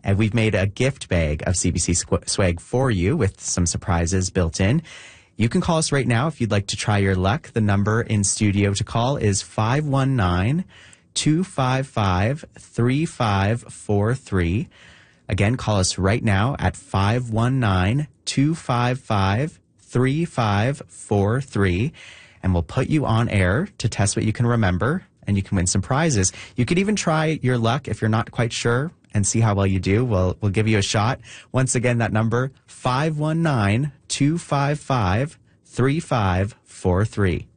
And we've made a gift bag of CBC swag for you with some surprises built in. You can call us right now if you'd like to try your luck. The number in studio to call is 519-255-3543. Again, call us right now at 519-255-3543, and we'll put you on air to test what you can remember, and you can win some prizes. You could even try your luck if you're not quite sure and see how well you do. We'll give you a shot. Once again, that number, 519-255-3543.